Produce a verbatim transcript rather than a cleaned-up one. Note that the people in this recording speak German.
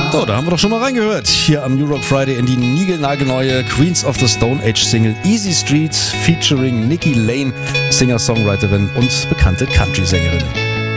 So, da haben wir doch schon mal reingehört. Hier am New Rock Friday in die niegelnagelneue Queens of the Stone Age Single Easy Street featuring Nikki Lane, Singer-Songwriterin und bekannte Country-Sängerin.